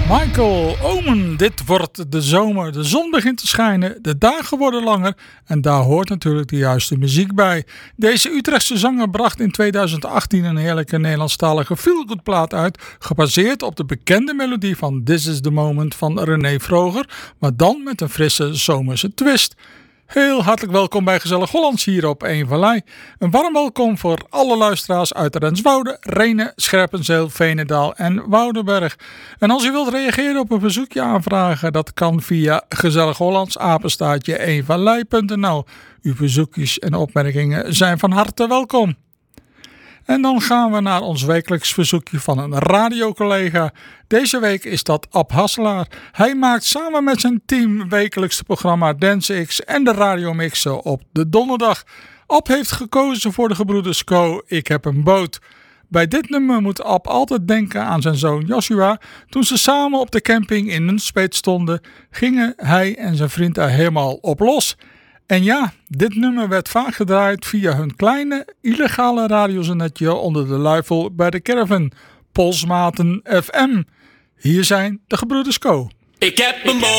Michael Omen, dit wordt de zomer. De zon begint te schijnen, de dagen worden langer en daar hoort natuurlijk de juiste muziek bij. Deze Utrechtse zanger bracht in 2018 een heerlijke Nederlandstalige feelgood-plaat uit, gebaseerd op de bekende melodie van This is the Moment van René Vroger, maar dan met een frisse zomerse twist. Heel hartelijk welkom bij Gezellig Hollands hier op 1 Vallei. Een warm welkom voor alle luisteraars uit Renswoude, Rhenen, Scherpenzeel, Veenendaal en Woudenberg. En als u wilt reageren op een verzoekje aanvragen, dat kan via gezellighollands@1vallei.nl. Uw verzoekjes en opmerkingen zijn van harte welkom. En dan gaan we naar ons wekelijks verzoekje van een radiocollega. Deze week is dat Ab Hasselaar. Hij maakt samen met zijn team wekelijks het programma Dance X en de radiomixen op de donderdag. Ab heeft gekozen voor de gebroeders Co. Ik heb een boot. Bij dit nummer moet Ab altijd denken aan zijn zoon Joshua. Toen ze samen op de camping in Nunspeet stonden, gingen hij en zijn vriend er helemaal op los. En ja, dit nummer werd vaak gedraaid via hun kleine, illegale radiozendetje onder de luifel bij de caravan, Polsmaten FM. Hier zijn de gebroeders Co. Ik heb een